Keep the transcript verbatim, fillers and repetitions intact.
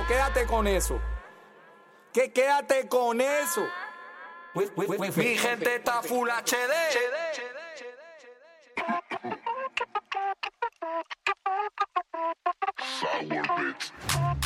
quédate con eso. Que quédate con eso. Mi gente está full H D. Sour bits.